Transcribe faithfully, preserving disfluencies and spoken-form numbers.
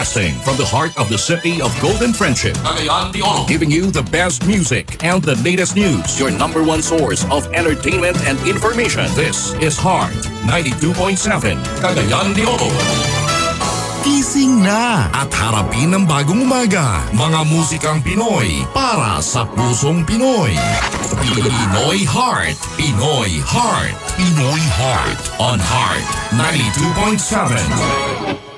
Broadcasting from the heart of the city of Golden Friendship. Cagayan de Oro. Giving you the best music and the latest news. Your number one source of entertainment and information. This is Heart ninety-two point seven. Cagayan de Oro. Gising na at harapin ang bagong umaga. Mga musikang Pinoy para sa pusong Pinoy. Pinoy Heart. Pinoy Heart. Pinoy Heart. On Heart ninety-two point seven.